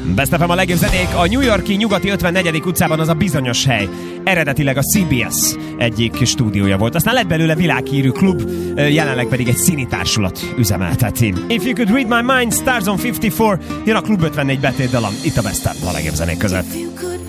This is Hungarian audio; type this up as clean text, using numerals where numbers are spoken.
Best FM a legjobb zenék a New York-i nyugati 54. utcában, az a bizonyos hely. Eredetileg a CBS egyik stúdiója volt. Aztán lett belőle világhírű klub, jelenleg pedig egy színitársulat üzemelteti. If You Could Read My Mind, Stars on 54, jön a Klub 54 betétdalam, itt a Best FM a legjobb zenék között.